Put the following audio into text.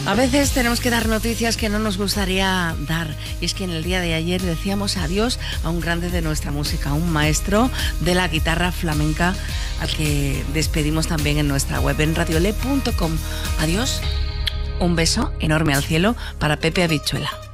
A veces tenemos que dar noticias que no nos gustaría dar. Y es que en el día de ayer decíamos adiós a un grande de nuestra música, un maestro de la guitarra flamenca, al que despedimos también en nuestra web en radiole.com. Adiós, un beso enorme al cielo para Pepe Habichuela.